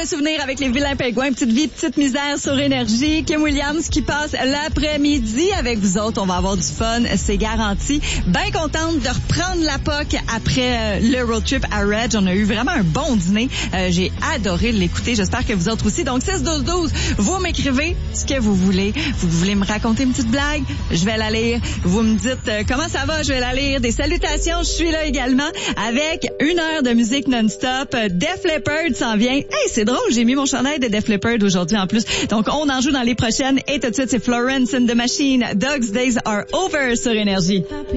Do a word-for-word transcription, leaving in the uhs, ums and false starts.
souvenirs avec les vilains pingouins. Petite vie, petite misère sur Énergie. Kim Williams qui passe l'après-midi avec vous autres. On va avoir du fun, c'est garanti. Bien contente de reprendre la P O C après euh, le road trip à Reg. On a eu vraiment un bon dîner. Euh, j'ai adoré l'écouter. J'espère que vous autres aussi. Donc, six douze douze, vous m'écrivez ce que vous voulez. Vous voulez me raconter une petite blague? Je vais la lire. Vous me dites euh, comment ça va? Je vais la lire. Des salutations, je suis là également avec une heure de musique non-stop. Def Leppard s'en vient. Hey, c'est drôle, j'ai mis mon chandail de Def Leppard aujourd'hui en plus. Donc, on en joue dans les prochaines. Et tout de suite, c'est Florence and the Machine. Dogs Days Are Over sur Énergie.